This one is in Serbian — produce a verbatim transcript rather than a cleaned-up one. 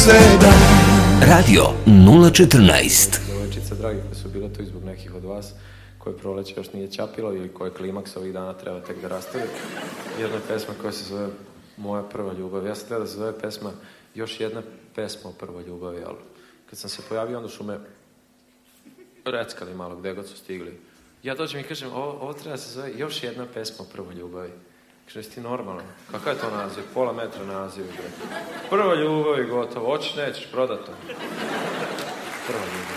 sedam. Radio nula četrnaest. Devojčice dragi koje su bile tu i zbog nekih od vas, koje proleće još nije čapilo ili koje klimaks ovih dana treba tek da rastavi. Jedna pesma koja se zove Moja prva ljubav. Ja sam htio da se zove pesma Još jedna pesma o prvoj ljubavi, ali kad sam se pojavio onda su me reckali malo gde god su stigli. Ja dođem i kažem, ovo, ovo treba da se zove Još jedna pesma o prvoj ljubavi. Kažem, jesi ti normalno? Kakav je to naziv? Pola metra naziv. Prva ljubav i gotovo. Hoćeš, nećeš, prodato. Prva ljubav.